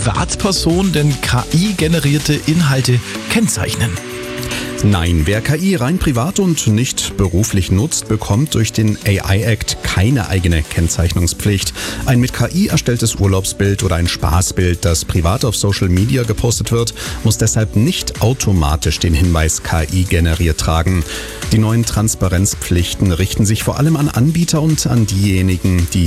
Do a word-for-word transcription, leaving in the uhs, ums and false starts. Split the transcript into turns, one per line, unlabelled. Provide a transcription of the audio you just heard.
Privatperson denn K I-generierte Inhalte kennzeichnen?
Nein, wer K I rein privat und nicht beruflich nutzt, bekommt durch den A I-Act keine eigene Kennzeichnungspflicht. Ein mit K I erstelltes Urlaubsbild oder ein Spaßbild, das privat auf Social Media gepostet wird, muss deshalb nicht automatisch den Hinweis K I generiert tragen. Die neuen Transparenzpflichten richten sich vor allem an Anbieter und an diejenigen, die